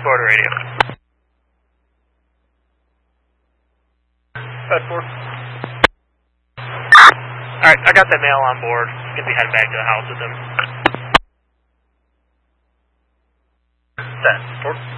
Florida radio. Bedford. Alright, I got that male on board. He's going to be heading back to the house with him. Bedford.